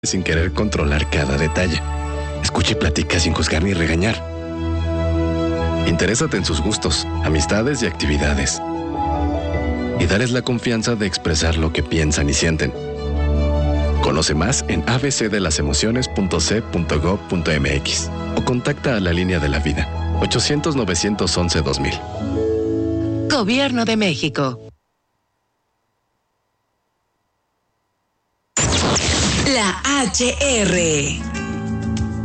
sin querer controlar cada detalle. Escucha y platica sin juzgar ni regañar. Interésate en sus gustos, amistades y actividades. Y dales la confianza de expresar lo que piensan y sienten. Conoce más en abcdelasemociones.c.gov.mx o contacta a la Línea de la Vida, 800-911-2000. Gobierno de México. La HR.